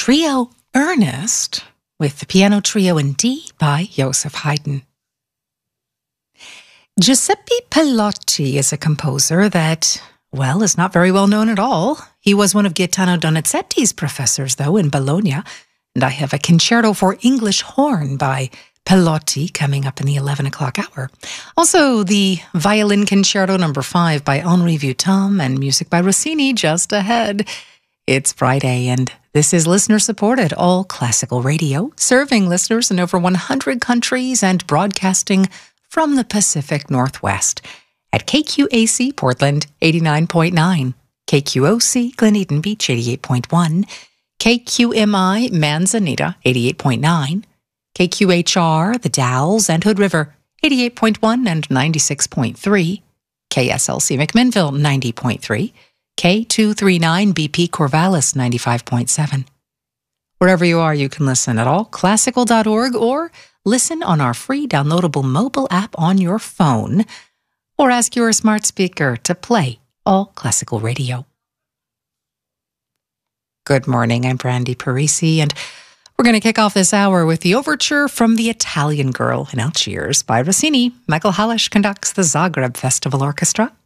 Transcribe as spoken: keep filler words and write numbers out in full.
trio Ernest with the piano trio in D by Joseph Haydn. Giuseppe Pelotti is a composer that, well, is not very well known at all. He was one of Gaetano Donizetti's professors, though, in Bologna, and I have a concerto for English horn by Pelotti coming up in the eleven o'clock hour. Also, the Violin Concerto number five by Henri Vuitton and music by Rossini just ahead. It's Friday, and this is listener-supported all classical radio, serving listeners in over one hundred countries and broadcasting from the Pacific Northwest at K Q A C Portland eighty-nine point nine, K Q O C Gleneden Beach eighty-eight point one, K Q M I Manzanita eighty-eight point nine, K Q H R The Dalles and Hood River eighty-eight point one and ninety-six point three, K S L C McMinnville ninety point three, K two thirty-nine B P Corvallis ninety-five point seven. Wherever you are, you can listen at all classical dot org or listen on our free downloadable mobile app on your phone, or ask your smart speaker to play all classical radio. Good morning, I'm Brandy Parisi, and we're going to kick off this hour with the overture from The Italian Girl in Algiers by Rossini. Michael Halish conducts the Zagreb Festival Orchestra.